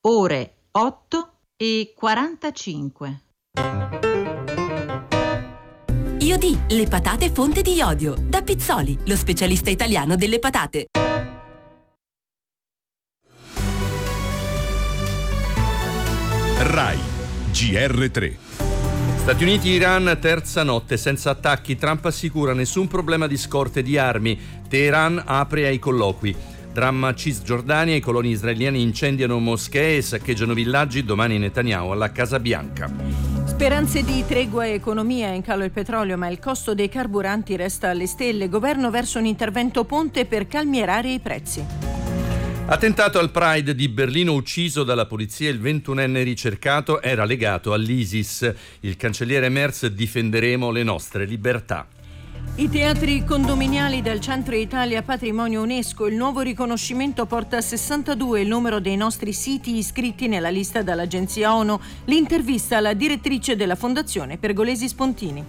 ore 8:45. IOD, le patate fonte di iodio. Da Pizzoli, lo specialista italiano delle patate. RAI GR3. Stati Uniti-Iran, terza notte senza attacchi. Trump assicura nessun problema di scorte di armi. Teheran apre ai colloqui. Dramma Cisgiordania, i coloni israeliani incendiano moschee e saccheggiano villaggi. Domani Netanyahu alla Casa Bianca. Speranze di tregua e economia, in calo il petrolio, ma il costo dei carburanti resta alle stelle. Governo verso un intervento ponte per calmierare i prezzi. Attentato al Pride di Berlino, ucciso dalla polizia, il 21enne ricercato era legato all'ISIS. Il cancelliere Merz: difenderemo le nostre libertà. I teatri condominiali del centro Italia patrimonio UNESCO. Il nuovo riconoscimento porta a 62 il numero dei nostri siti iscritti nella lista dall'agenzia ONU. L'intervista alla direttrice della Fondazione Pergolesi Spontini.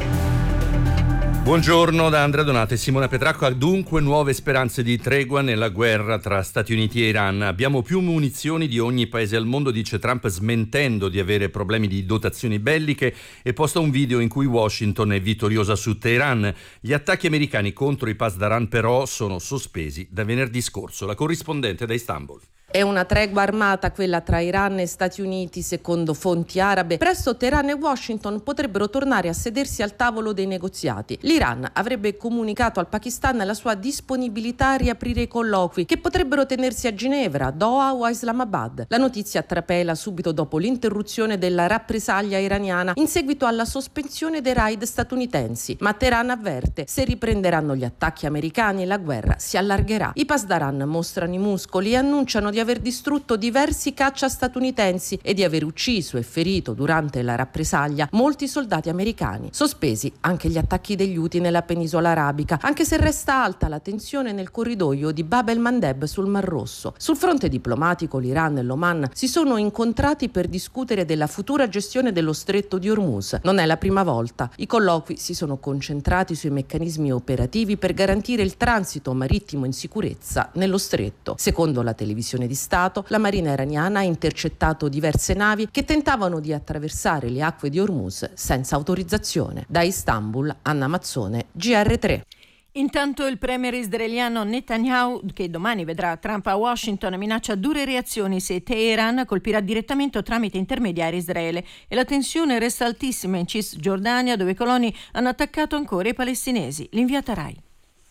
Buongiorno da Andrea Donato e Simona Petracco. Dunque nuove speranze di tregua nella guerra tra Stati Uniti e Iran. Abbiamo più munizioni di ogni paese al mondo, dice Trump, smentendo di avere problemi di dotazioni belliche, e posta un video in cui Washington è vittoriosa su Teheran. Gli attacchi americani contro i Pasdaran però sono sospesi da venerdì scorso. La corrispondente da Istanbul. È una tregua armata quella tra Iran e Stati Uniti, secondo fonti arabe. Presto Teheran e Washington potrebbero tornare a sedersi al tavolo dei negoziati. L'Iran avrebbe comunicato al Pakistan la sua disponibilità a riaprire i colloqui, che potrebbero tenersi a Ginevra, Doha o a Islamabad. La notizia trapela subito dopo l'interruzione della rappresaglia iraniana in seguito alla sospensione dei raid statunitensi. Ma Teheran avverte: se riprenderanno gli attacchi americani, la guerra si allargherà. I Pasdaran mostrano i muscoli e annunciano di aver distrutto diversi caccia statunitensi e di aver ucciso e ferito durante la rappresaglia molti soldati americani. Sospesi anche gli attacchi degli Houthi nella penisola arabica, anche se resta alta la tensione nel corridoio di Bab el-Mandeb sul Mar Rosso. Sul fronte diplomatico, l'Iran e l'Oman si sono incontrati per discutere della futura gestione dello stretto di Hormuz. Non è la prima volta. I colloqui si sono concentrati sui meccanismi operativi per garantire il transito marittimo in sicurezza nello stretto. Secondo la televisione di Stato, la marina iraniana ha intercettato diverse navi che tentavano di attraversare le acque di Hormuz senza autorizzazione. Da Istanbul, Anna Mazzone, GR3. Intanto il premier israeliano Netanyahu, che domani vedrà Trump a Washington, minaccia dure reazioni se Teheran colpirà direttamente o tramite intermediari Israele, e la tensione resta altissima in Cisgiordania, dove i coloni hanno attaccato ancora i palestinesi. L'inviata Rai.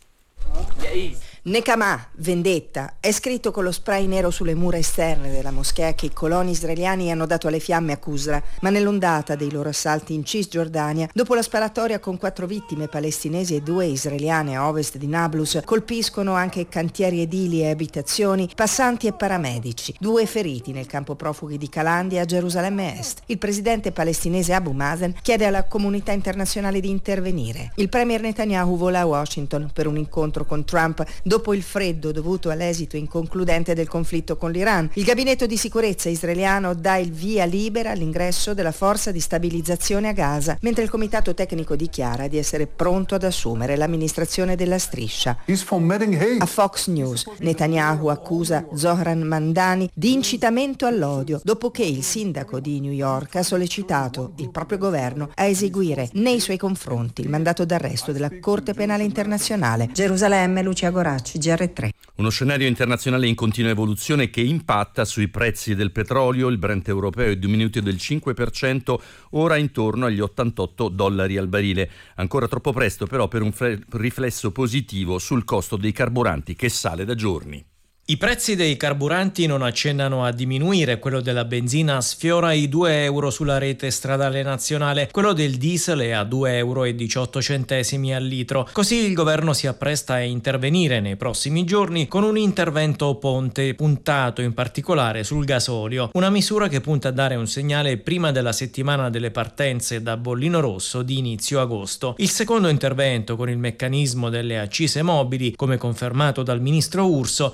Nekamah, vendetta, è scritto con lo spray nero sulle mura esterne della moschea che i coloni israeliani hanno dato alle fiamme a Qusra, ma nell'ondata dei loro assalti in Cisgiordania, dopo la sparatoria con 4 vittime palestinesi e 2 israeliane a ovest di Nablus, colpiscono anche cantieri edili e abitazioni, passanti e paramedici. 2 feriti nel campo profughi di Calandia a Gerusalemme Est. Il presidente palestinese Abu Mazen chiede alla comunità internazionale di intervenire. Il premier Netanyahu vola a Washington per un incontro con Trump dopo il freddo dovuto all'esito inconcludente del conflitto con l'Iran. Il gabinetto di sicurezza israeliano dà il via libera all'ingresso della forza di stabilizzazione a Gaza, mentre il comitato tecnico dichiara di essere pronto ad assumere l'amministrazione della striscia. A Fox News, Netanyahu accusa Zohran Mandani di incitamento all'odio dopo che il sindaco di New York ha sollecitato il proprio governo a eseguire nei suoi confronti il mandato d'arresto della Corte Penale Internazionale. Gerusalemme, Lucia Goracci, GR3. Uno scenario internazionale in continua evoluzione che impatta sui prezzi del petrolio. Il Brent europeo è diminuito del 5%, ora intorno agli $88 al barile. Ancora troppo presto però per un riflesso positivo sul costo dei carburanti, che sale da giorni. I prezzi dei carburanti non accennano a diminuire. Quello della benzina sfiora i €2 sulla rete stradale nazionale, quello del diesel è a €2,18 al litro. Così il governo si appresta a intervenire nei prossimi giorni con un intervento ponte puntato in particolare sul gasolio, una misura che punta a dare un segnale prima della settimana delle partenze da bollino rosso di inizio agosto. Il secondo intervento, con il meccanismo delle accise mobili, come confermato dal ministro Urso, dovrebbe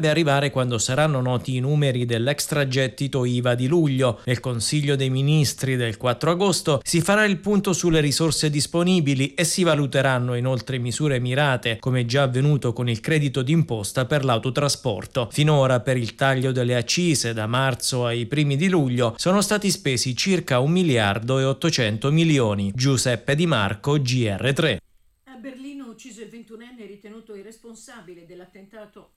dovrebbe arrivare quando saranno noti i numeri dell'extragettito IVA di luglio. Nel Consiglio dei Ministri del 4 agosto si farà il punto sulle risorse disponibili e si valuteranno inoltre misure mirate, come già avvenuto con il credito d'imposta per l'autotrasporto. Finora, per il taglio delle accise da marzo ai primi di luglio, sono stati spesi circa 1 miliardo e 800 milioni. Giuseppe Di Marco, GR3. A Berlino ucciso il 21enne ritenuto il responsabile dell'attentato.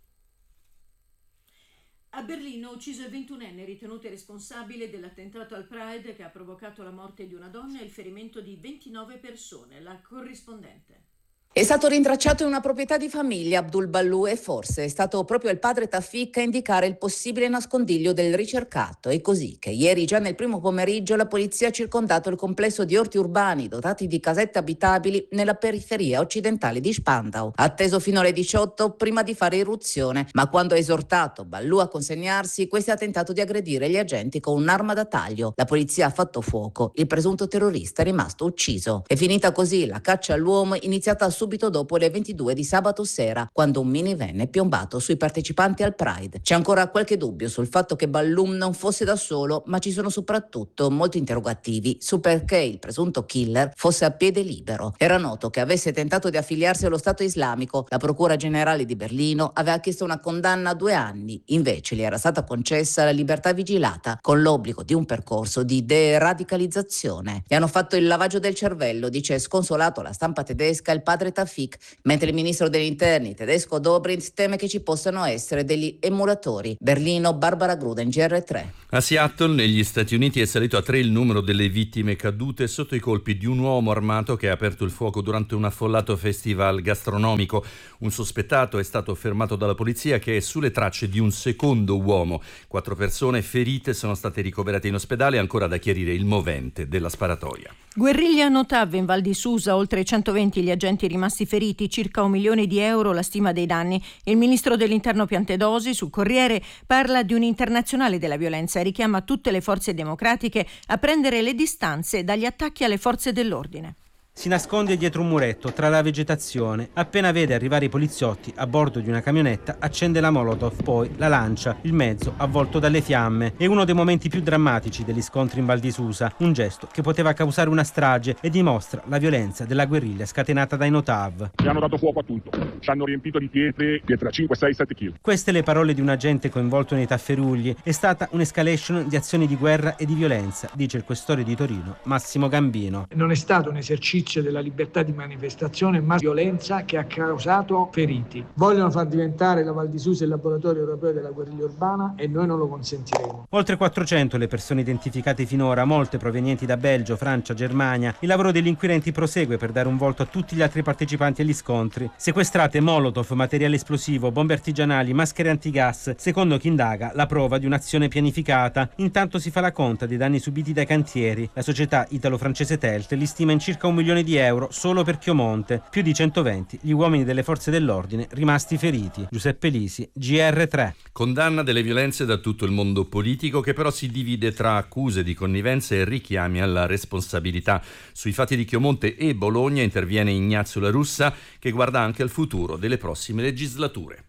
A Berlino ucciso il 21enne ritenuto responsabile dell'attentato al Pride che ha provocato la morte di una donna e il ferimento di 29 persone. La corrispondente. È stato rintracciato in una proprietà di famiglia Abdul Ballu e forse è stato proprio il padre Tafik a indicare il possibile nascondiglio del ricercato. È così che ieri, già nel primo pomeriggio, la polizia ha circondato il complesso di orti urbani dotati di casette abitabili nella periferia occidentale di Spandau. Atteso fino alle 18 prima di fare irruzione, ma quando ha esortato Ballu a consegnarsi, questi ha tentato di aggredire gli agenti con un'arma da taglio. La polizia ha fatto fuoco. Il presunto terrorista è rimasto ucciso. È finita così la caccia all'uomo iniziata subito dopo le 22 di sabato sera, quando un minivan è piombato sui partecipanti al Pride. C'è ancora qualche dubbio sul fatto che Ballum non fosse da solo, ma ci sono soprattutto molti interrogativi su perché il presunto killer fosse a piede libero. Era noto che avesse tentato di affiliarsi allo Stato islamico. La Procura Generale di Berlino aveva chiesto una condanna a 2 anni, invece gli era stata concessa la libertà vigilata con l'obbligo di un percorso di deradicalizzazione. Gli hanno fatto il lavaggio del cervello, dice sconsolato alla stampa tedesca il padre Tafik, mentre il ministro degli interni tedesco Dobrindt teme che ci possano essere degli emulatori. Berlino, Barbara Gruden, GR3. A Seattle, negli Stati Uniti, è salito a 3 il numero delle vittime cadute sotto i colpi di un uomo armato che ha aperto il fuoco durante un affollato festival gastronomico. Un sospettato è stato fermato dalla polizia, che è sulle tracce di un secondo uomo. 4 persone ferite sono state ricoverate in ospedale, ancora da chiarire il movente della sparatoria. Guerriglia a Notav in Val di Susa, oltre 120 gli agenti rimasti feriti, circa €1 milione la stima dei danni. Il ministro dell'Interno Piantedosi sul Corriere parla di un internazionale della violenza e richiama tutte le forze democratiche a prendere le distanze dagli attacchi alle forze dell'ordine. Si nasconde dietro un muretto tra la vegetazione. Appena vede arrivare i poliziotti a bordo di una camionetta, accende la Molotov, poi la lancia. Il mezzo avvolto dalle fiamme. È uno dei momenti più drammatici degli scontri in Val di Susa. Un gesto che poteva causare una strage e dimostra la violenza della guerriglia scatenata dai Notav. Ci hanno dato fuoco a tutto. Ci hanno riempito di pietre a 5, 6, 7 kg. Queste le parole di un agente coinvolto nei tafferugli. È stata un'escalation di azioni di guerra e di violenza, dice il questore di Torino, Massimo Gambino. Non è stato un esercizio della libertà di manifestazione, ma violenza che ha causato feriti. Vogliono far diventare la Val di Susa il laboratorio europeo della guerriglia urbana e noi non lo consentiremo. Oltre 400 le persone identificate finora, molte provenienti da Belgio, Francia, Germania. Il lavoro degli inquirenti prosegue per dare un volto a tutti gli altri partecipanti agli scontri. Sequestrate molotov, materiale esplosivo, bombe artigianali, maschere antigas. Secondo chi indaga, la prova di un'azione pianificata. Intanto si fa la conta dei danni subiti dai cantieri. La società italo-francese Telt li stima in circa €1 milione solo per Chiomonte, più di 120 gli uomini delle forze dell'ordine rimasti feriti. Giuseppe Lisi, GR3. Condanna delle violenze da tutto il mondo politico, che però si divide tra accuse di connivenza e richiami alla responsabilità. Sui fatti di Chiomonte e Bologna interviene Ignazio La Russa, che guarda anche al futuro delle prossime legislature.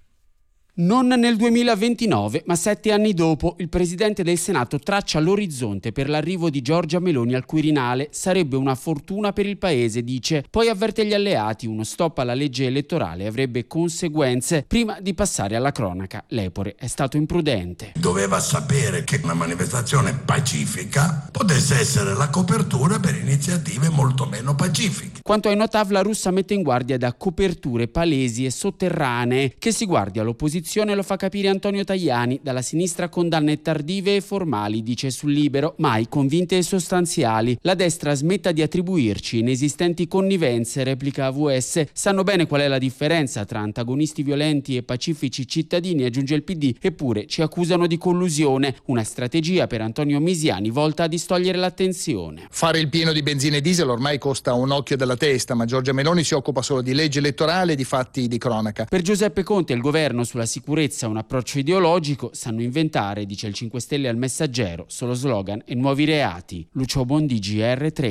Non nel 2029, ma 7 anni dopo, il Presidente del Senato traccia l'orizzonte per l'arrivo di Giorgia Meloni al Quirinale. Sarebbe una fortuna per il Paese, dice. Poi avverte gli alleati, uno stop alla legge elettorale avrebbe conseguenze. Prima di passare alla cronaca, Lepore è stato imprudente. Doveva sapere che una manifestazione pacifica potesse essere la copertura per iniziative molto meno pacifiche. Quanto ai Notav, La Russa mette in guardia da coperture palesi e sotterranee. Che si guardi all'opposizione lo fa capire Antonio Tajani. Dalla sinistra condanne tardive e formali, dice sul Libero, mai convinte e sostanziali. La destra smetta di attribuirci inesistenti connivenze, replica AVS. Sanno bene qual è la differenza tra antagonisti violenti e pacifici cittadini, aggiunge il PD, eppure ci accusano di collusione. Una strategia per Antonio Misiani volta a distogliere l'attenzione. Fare il pieno di benzina e diesel ormai costa un occhio della testa, ma Giorgia Meloni si occupa solo di legge elettorale e di fatti di cronaca. Per Giuseppe Conte e il governo sulla sicurezza un approccio ideologico, sanno inventare, dice il 5 Stelle al Messaggero, solo slogan e nuovi reati. Lucio Bondi, GR3.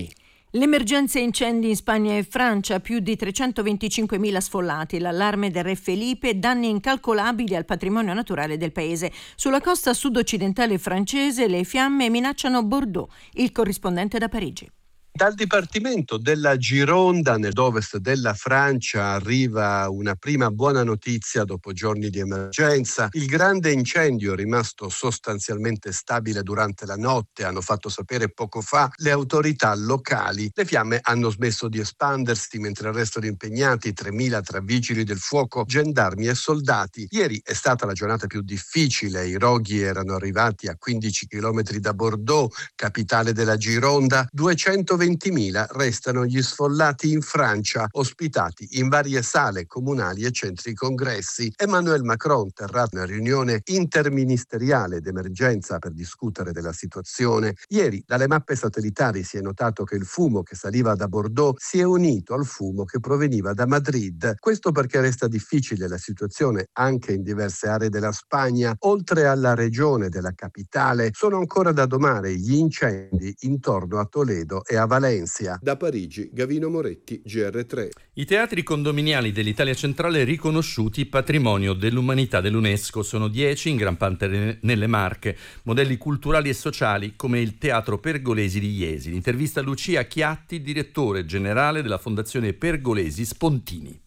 L'emergenza incendi in Spagna e Francia, più di 325.000 sfollati, l'allarme del re Felipe, danni incalcolabili al patrimonio naturale del paese. Sulla costa sud-occidentale francese le fiamme minacciano Bordeaux. Il corrispondente da Parigi. Dal Dipartimento della Gironda, nell'ovest della Francia, arriva una prima buona notizia dopo giorni di emergenza. Il grande incendio, rimasto sostanzialmente stabile durante la notte, hanno fatto sapere poco fa le autorità locali. Le fiamme hanno smesso di espandersi mentre restano impegnati 3.000 tra vigili del fuoco, gendarmi e soldati. Ieri è stata la giornata più difficile. I roghi erano arrivati a 15 km da Bordeaux, capitale della Gironda. 220.000 restano gli sfollati in Francia, ospitati in varie sale comunali e centri congressi. Emmanuel Macron terrà una riunione interministeriale d'emergenza per discutere della situazione. Ieri dalle mappe satellitari si è notato che il fumo che saliva da Bordeaux si è unito al fumo che proveniva da Madrid. Questo perché resta difficile la situazione anche in diverse aree della Spagna. Oltre alla regione della capitale, sono ancora da domare gli incendi intorno a Toledo e a Valencia. Da Parigi, Gavino Moretti, GR3. I teatri condominiali dell'Italia centrale riconosciuti patrimonio dell'umanità dell'UNESCO sono 10, in gran parte nelle Marche, modelli culturali e sociali come il Teatro Pergolesi di Jesi. L'intervista a Lucia Chiatti, direttore generale della Fondazione Pergolesi Spontini.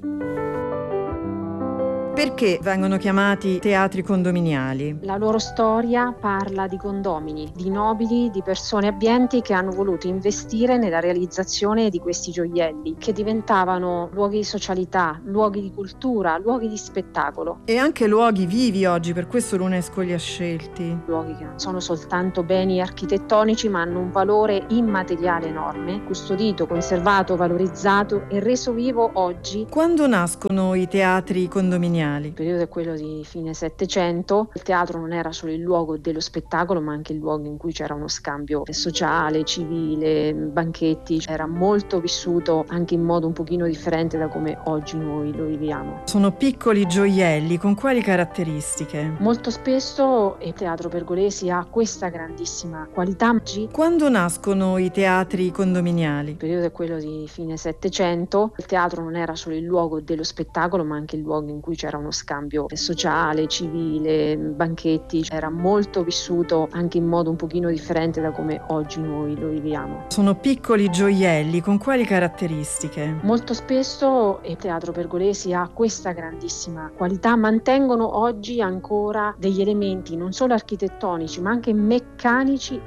Perché vengono chiamati teatri condominiali? La loro storia parla di condomini, di nobili, di persone abbienti che hanno voluto investire nella realizzazione di questi gioielli, che diventavano luoghi di socialità, luoghi di cultura, luoghi di spettacolo. E anche luoghi vivi oggi, per questo l'UNESCO li ha scelti. Luoghi che non sono soltanto beni architettonici, ma hanno un valore immateriale enorme, custodito, conservato, valorizzato e reso vivo oggi. Quando nascono i teatri condominiali? Il periodo è quello di fine Settecento. Il teatro non era solo il luogo dello spettacolo, ma anche il luogo in cui c'era uno scambio sociale, civile, banchetti. Era molto vissuto anche in modo un pochino differente da come oggi noi lo viviamo. Sono piccoli gioielli, con quali caratteristiche? Molto spesso il teatro Pergolesi ha questa grandissima qualità. Quando nascono i teatri condominiali? Il periodo è quello di fine Settecento. Il teatro non era solo il luogo dello spettacolo, ma anche il luogo in cui c'era uno scambio sociale, civile, banchetti. Era molto vissuto anche in modo un pochino differente da come oggi noi lo viviamo. Sono piccoli gioielli, con quali caratteristiche? Molto spesso il teatro Pergolesi ha questa grandissima qualità, mantengono oggi ancora degli elementi non solo architettonici ma anche meccanici